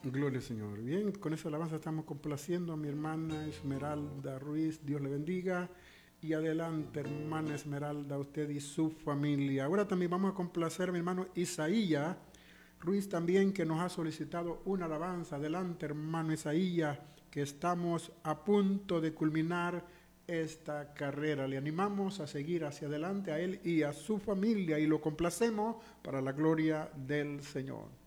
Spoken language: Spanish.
Gloria al Señor. Bien, con esa alabanza estamos complaciendo a mi hermana Esmeralda Ruiz. Dios le bendiga. Y adelante, hermana Esmeralda, usted y su familia. Ahora también vamos a complacer a mi hermano Isaías Ruiz también, que nos ha solicitado una alabanza. Adelante, hermano Isaías, que estamos a punto de culminar esta carrera. Le animamos a seguir hacia adelante a él y a su familia y lo complacemos para la gloria del Señor.